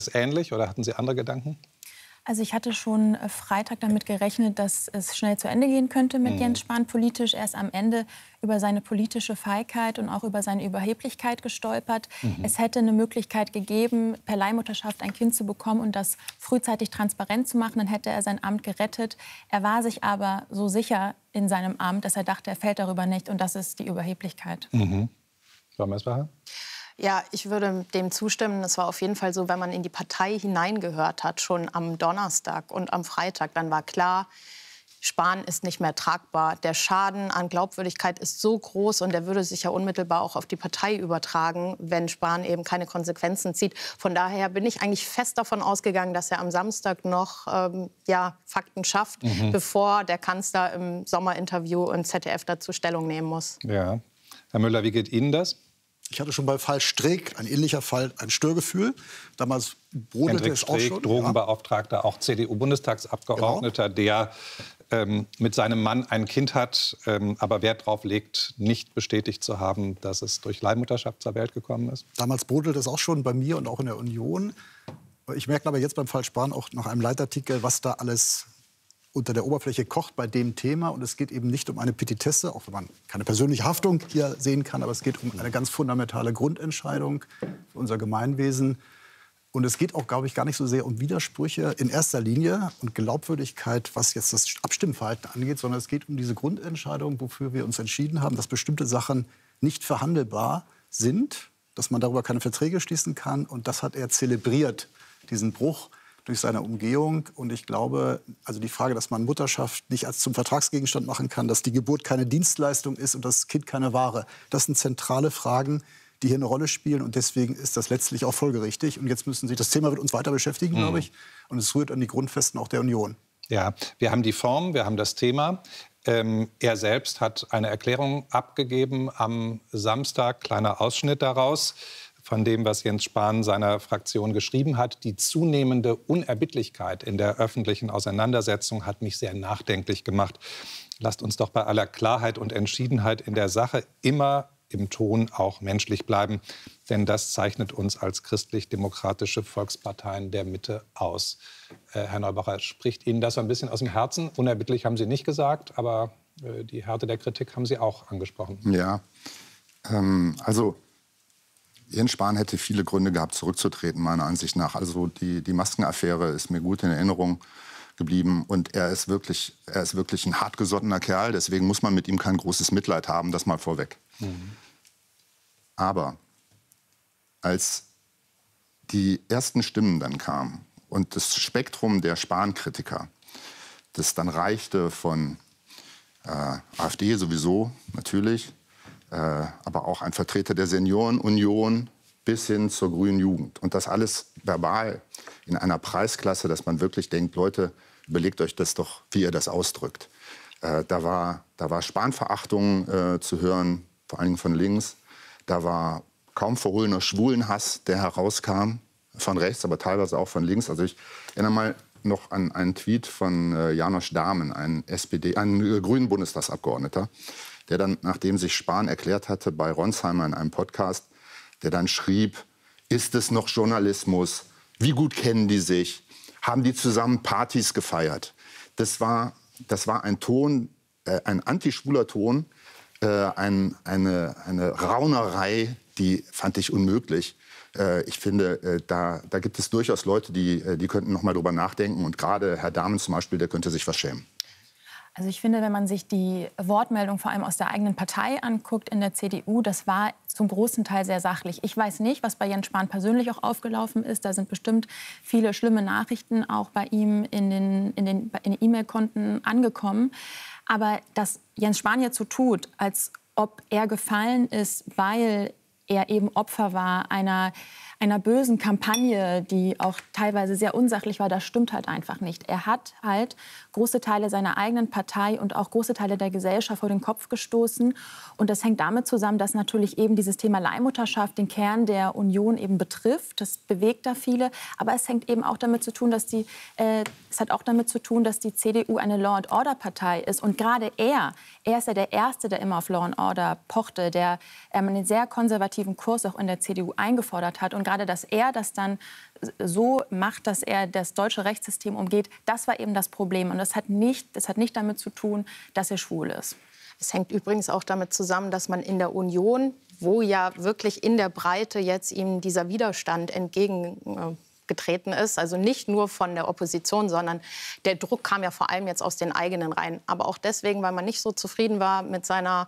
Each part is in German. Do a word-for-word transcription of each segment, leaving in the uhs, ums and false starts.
ähnlich oder hatten Sie andere Gedanken? Also ich hatte schon Freitag damit gerechnet, dass es schnell zu Ende gehen könnte mit mhm. Jens Spahn politisch. Er ist am Ende über seine politische Feigheit und auch über seine Überheblichkeit gestolpert. Mhm. Es hätte eine Möglichkeit gegeben, per Leihmutterschaft ein Kind zu bekommen und das frühzeitig transparent zu machen. Dann hätte er sein Amt gerettet. Er war sich aber so sicher in seinem Amt, dass er dachte, er fällt darüber nicht. Und das ist die Überheblichkeit. Mhm. Frau Messbacher? Ja, ich würde dem zustimmen. Es war auf jeden Fall so, wenn man in die Partei hineingehört hat, schon am Donnerstag und am Freitag, dann war klar, Spahn ist nicht mehr tragbar. Der Schaden an Glaubwürdigkeit ist so groß und der würde sich ja unmittelbar auch auf die Partei übertragen, wenn Spahn eben keine Konsequenzen zieht. Von daher bin ich eigentlich fest davon ausgegangen, dass er am Samstag noch ähm, ja, Fakten schafft, mhm. bevor der Kanzler im Sommerinterview im Z D F dazu Stellung nehmen muss. Ja. Herr Müller, wie geht Ihnen das? Ich hatte schon bei Fall Streeck, ein ähnlicher Fall, ein Störgefühl. Damals brodelte Hendrik es auch Streeck, schon. Drogenbeauftragter, ja. auch C D U-Bundestagsabgeordneter, genau. der ähm, mit seinem Mann ein Kind hat, ähm, aber Wert darauf legt, nicht bestätigt zu haben, dass es durch Leihmutterschaft zur Welt gekommen ist. Damals brodelte es auch schon bei mir und auch in der Union. Ich merke aber jetzt beim Fall Spahn auch nach einem Leitartikel, was da alles unter der Oberfläche kocht bei dem Thema. Und es geht eben nicht um eine Petitesse, auch wenn man keine persönliche Haftung hier sehen kann, aber es geht um eine ganz fundamentale Grundentscheidung für unser Gemeinwesen. Und es geht auch, glaube ich, gar nicht so sehr um Widersprüche in erster Linie und Glaubwürdigkeit, was jetzt das Abstimmverhalten angeht, sondern es geht um diese Grundentscheidung, wofür wir uns entschieden haben, dass bestimmte Sachen nicht verhandelbar sind, dass man darüber keine Verträge schließen kann. Und das hat er zelebriert, diesen Bruch durch seine Umgehung. Und ich glaube, also die Frage, dass man Mutterschaft nicht als zum Vertragsgegenstand machen kann, dass die Geburt keine Dienstleistung ist und das Kind keine Ware, das sind zentrale Fragen, die hier eine Rolle spielen. Und deswegen ist das letztlich auch folgerichtig. Und jetzt müssen Sie, das Thema wird uns weiter beschäftigen, mhm. glaube ich. Und es rührt an die Grundfesten auch der Union. Ja, wir haben die Form, wir haben das Thema. Ähm, er selbst hat eine Erklärung abgegeben am Samstag, kleiner Ausschnitt daraus, von dem, was Jens Spahn seiner Fraktion geschrieben hat. Die zunehmende Unerbittlichkeit in der öffentlichen Auseinandersetzung hat mich sehr nachdenklich gemacht. Lasst uns doch bei aller Klarheit und Entschiedenheit in der Sache immer im Ton auch menschlich bleiben. Denn das zeichnet uns als christlich-demokratische Volksparteien der Mitte aus. Äh, Herr Neubacher, spricht Ihnen das so ein bisschen aus dem Herzen? Unerbittlich haben Sie nicht gesagt, aber äh, die Härte der Kritik haben Sie auch angesprochen. Ja, ähm, also Jens Spahn hätte viele Gründe gehabt, zurückzutreten, meiner Ansicht nach. Also die, die Maskenaffäre ist mir gut in Erinnerung geblieben. Und er ist, wirklich, er ist wirklich ein hartgesottener Kerl. Deswegen muss man mit ihm kein großes Mitleid haben, das mal vorweg. Mhm. Aber als die ersten Stimmen dann kamen und das Spektrum der Spahn-Kritiker, das dann reichte von äh, AfD sowieso natürlich, Äh, aber auch ein Vertreter der Seniorenunion bis hin zur Grünen Jugend. Und das alles verbal in einer Preisklasse, dass man wirklich denkt, Leute, überlegt euch das doch, wie ihr das ausdrückt. Äh, da war, da war Spahn-Verachtung äh, zu hören, vor allem von links. Da war kaum verhohlener Schwulenhass, der herauskam, von rechts, aber teilweise auch von links. Also ich erinnere mal noch an einen Tweet von äh, Janosch Dahmen, ein S P D, ein äh, grünen Bundestagsabgeordneter, der dann, nachdem sich Spahn erklärt hatte bei Ronsheimer in einem Podcast, der dann schrieb, ist es noch Journalismus? Wie gut kennen die sich? Haben die zusammen Partys gefeiert? Das war, das war ein Ton, äh, ein antischwuler Ton, äh, ein, eine, eine Raunerei, die fand ich unmöglich. Äh, ich finde, äh, da, da gibt es durchaus Leute, die, äh, die könnten noch mal drüber nachdenken. Und gerade Herr Dahmen zum Beispiel, der könnte sich verschämen. Also ich finde, wenn man sich die Wortmeldung vor allem aus der eigenen Partei anguckt in der C D U, das war zum großen Teil sehr sachlich. Ich weiß nicht, was bei Jens Spahn persönlich auch aufgelaufen ist. Da sind bestimmt viele schlimme Nachrichten auch bei ihm in den in den in den E-Mail-Konten angekommen. Aber dass Jens Spahn jetzt so tut, als ob er gefallen ist, weil er eben Opfer war einer einer bösen Kampagne, die auch teilweise sehr unsachlich war, das stimmt halt einfach nicht. Er hat halt große Teile seiner eigenen Partei und auch große Teile der Gesellschaft vor den Kopf gestoßen. Und das hängt damit zusammen, dass natürlich eben dieses Thema Leihmutterschaft den Kern der Union eben betrifft. Das bewegt da viele. Aber es hängt eben auch damit zu tun, dass die, äh, es hat auch damit zu tun, dass die C D U eine Law-and-Order-Partei ist. Und gerade er, er ist ja der Erste, der immer auf Law and Order pochte, der ähm, einen sehr konservativen Kurs auch in der C D U eingefordert hat. Und gerade, dass er das dann so macht, dass er das deutsche Rechtssystem umgeht, das war eben das Problem. Und das hat nicht, das hat nicht damit zu tun, dass er schwul ist. Es hängt übrigens auch damit zusammen, dass man in der Union, wo ja wirklich in der Breite jetzt ihm dieser Widerstand entgegengetreten ist, also nicht nur von der Opposition, sondern der Druck kam ja vor allem jetzt aus den eigenen Reihen. Aber auch deswegen, weil man nicht so zufrieden war mit seiner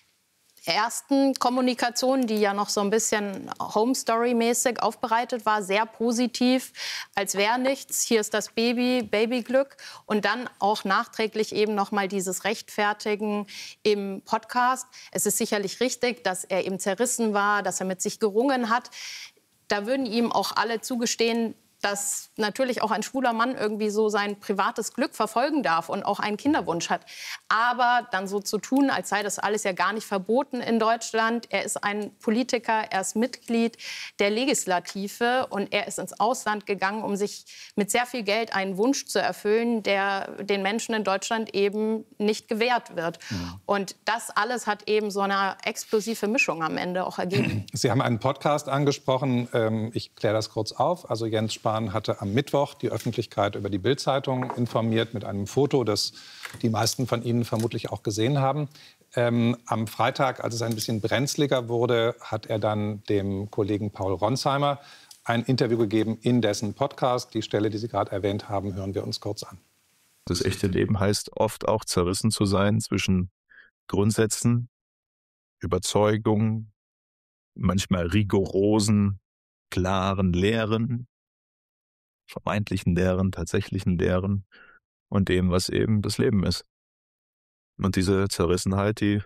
ersten Kommunikation, die ja noch so ein bisschen Home-Story-mäßig aufbereitet war, sehr positiv, als wäre nichts, hier ist das Baby, Babyglück. Und dann auch nachträglich eben noch mal dieses Rechtfertigen im Podcast. Es ist sicherlich richtig, dass er eben zerrissen war, dass er mit sich gerungen hat. Da würden ihm auch alle zugestehen, dass natürlich auch ein schwuler Mann irgendwie so sein privates Glück verfolgen darf und auch einen Kinderwunsch hat. Aber dann so zu tun, als sei das alles ja gar nicht verboten in Deutschland. Er ist ein Politiker, er ist Mitglied der Legislative und er ist ins Ausland gegangen, um sich mit sehr viel Geld einen Wunsch zu erfüllen, der den Menschen in Deutschland eben nicht gewährt wird. Ja. Und das alles hat eben so eine explosive Mischung am Ende auch ergeben. Sie haben einen Podcast angesprochen. Ich kläre das kurz auf. Also Jens Spahn hatte am Mittwoch die Öffentlichkeit über die Bild-Zeitung informiert mit einem Foto, das die meisten von Ihnen vermutlich auch gesehen haben. Ähm, am Freitag, als es ein bisschen brenzliger wurde, hat er dann dem Kollegen Paul Ronsheimer ein Interview gegeben in dessen Podcast. Die Stelle, die Sie gerade erwähnt haben, hören wir uns kurz an. Das echte Leben heißt oft auch zerrissen zu sein zwischen Grundsätzen, Überzeugungen, manchmal rigorosen, klaren Lehren, vermeintlichen Lehren, tatsächlichen Lehren und dem, was eben das Leben ist. Und diese Zerrissenheit, die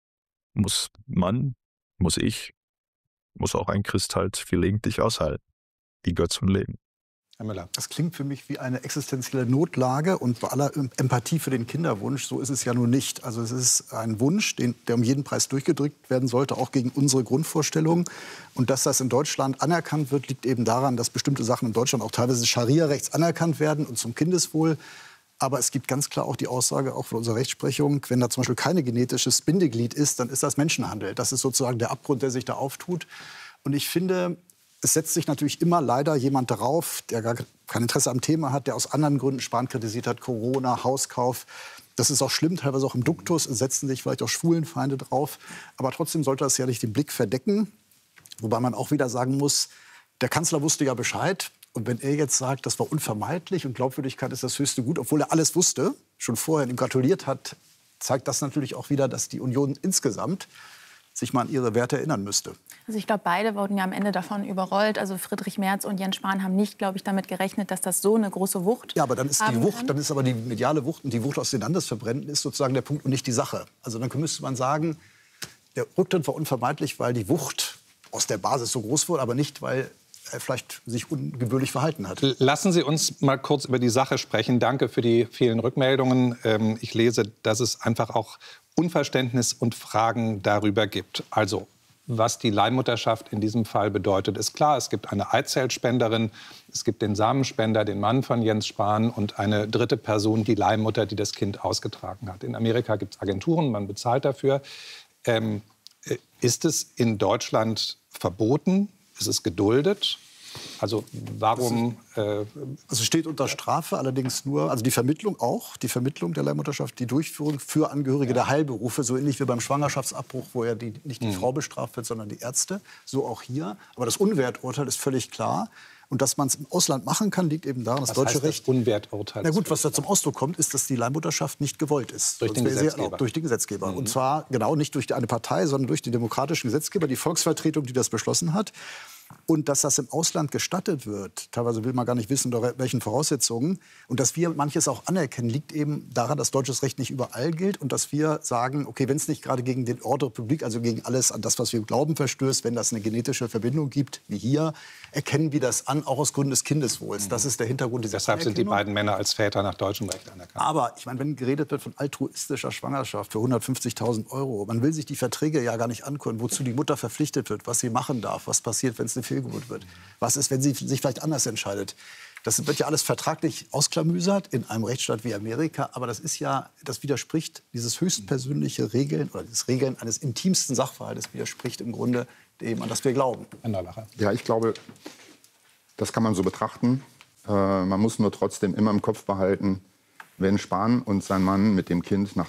muss man, muss ich, muss auch ein Christ halt gelegentlich aushalten. Die gehört zum Leben. Herr Müller. Das klingt für mich wie eine existenzielle Notlage und bei aller Empathie für den Kinderwunsch, so ist es ja nun nicht. Also es ist ein Wunsch, den, der um jeden Preis durchgedrückt werden sollte, auch gegen unsere Grundvorstellungen. Und dass das in Deutschland anerkannt wird, liegt eben daran, dass bestimmte Sachen in Deutschland auch teilweise Scharia-rechts anerkannt werden und zum Kindeswohl. Aber es gibt ganz klar auch die Aussage, auch von unserer Rechtsprechung, wenn da zum Beispiel kein genetisches Bindeglied ist, dann ist das Menschenhandel. Das ist sozusagen der Abgrund, der sich da auftut. Und ich finde, es setzt sich natürlich immer leider jemand darauf, der gar kein Interesse am Thema hat, der aus anderen Gründen Spahn kritisiert hat, Corona, Hauskauf. Das ist auch schlimm, teilweise auch im Duktus. Es setzen sich vielleicht auch Schwulenfeinde drauf. Aber trotzdem sollte das ja nicht den Blick verdecken. Wobei man auch wieder sagen muss, der Kanzler wusste ja Bescheid. Und wenn er jetzt sagt, das war unvermeidlich und Glaubwürdigkeit ist das höchste Gut, obwohl er alles wusste, schon vorher ihm gratuliert hat, zeigt das natürlich auch wieder, dass die Union insgesamt sich mal an ihre Werte erinnern müsste. Also ich glaube, beide wurden ja am Ende davon überrollt. Also Friedrich Merz und Jens Spahn haben nicht, glaube ich, damit gerechnet, dass das so eine große Wucht Ja, aber dann ist die haben Wucht, kann. dann ist aber die mediale Wucht und die Wucht aus den Landesverbränden ist sozusagen der Punkt und nicht die Sache. Also dann müsste man sagen, der Rücktritt war unvermeidlich, weil die Wucht aus der Basis so groß wurde, aber nicht, weil er vielleicht sich ungebührlich verhalten hat. Lassen Sie uns mal kurz über die Sache sprechen. Danke für die vielen Rückmeldungen. Ähm, ich lese, dass es einfach auch Unverständnis und Fragen darüber gibt. Also, was die Leihmutterschaft in diesem Fall bedeutet, ist klar. Es gibt eine Eizellspenderin, es gibt den Samenspender, den Mann von Jens Spahn und eine dritte Person, die Leihmutter, die das Kind ausgetragen hat. In Amerika gibt es Agenturen, man bezahlt dafür. Ähm, ist es in Deutschland verboten? Ist es geduldet? Also warum? Äh also steht unter Strafe, allerdings nur, also die Vermittlung auch, die Vermittlung der Leihmutterschaft, die Durchführung für Angehörige ja. der Heilberufe, so ähnlich wie beim Schwangerschaftsabbruch, wo ja die, nicht die mhm. Frau bestraft wird, sondern die Ärzte, so auch hier. Aber das Unwerturteil ist völlig klar. Und dass man es im Ausland machen kann, liegt eben daran, dass was deutsche heißt Recht. Das Unwerturteil. Na gut, was da zum Ausdruck kommt, ist, dass die Leihmutterschaft nicht gewollt ist. Durch den Gesetzgeber. Sehr, durch den Gesetzgeber. Mhm. Und zwar genau nicht durch eine Partei, sondern durch den demokratischen Gesetzgeber, die Volksvertretung, die das beschlossen hat. Und dass das im Ausland gestattet wird, teilweise will man gar nicht wissen, unter welchen Voraussetzungen. Und dass wir manches auch anerkennen, liegt eben daran, dass deutsches Recht nicht überall gilt. Und dass wir sagen, okay, wenn es nicht gerade gegen den Ordre public, also gegen alles an das, was wir glauben, verstößt, wenn das eine genetische Verbindung gibt, wie hier, erkennen wir das an, auch aus Gründen des Kindeswohls. Das ist der Hintergrund dieser Deshalb sind die beiden Männer als Väter nach deutschem Recht anerkannt. Aber ich meine, wenn geredet wird von altruistischer Schwangerschaft für hundertfünfzigtausend Euro, man will sich die Verträge ja gar nicht angucken, wozu die Mutter verpflichtet wird, was sie machen darf, was passiert, wenn es eine Fehlgeburt wird. Was ist, wenn sie sich vielleicht anders entscheidet? Das wird ja alles vertraglich ausklamüsert in einem Rechtsstaat wie Amerika. Aber das ist ja, das widerspricht, dieses höchstpersönliche Regeln oder das Regeln eines intimsten Sachverhaltes widerspricht im Grunde dem, an das wir glauben. Herr Neubacher. Ja, ich glaube, das kann man so betrachten. Äh, man muss nur trotzdem immer im Kopf behalten, wenn Spahn und sein Mann mit dem Kind nach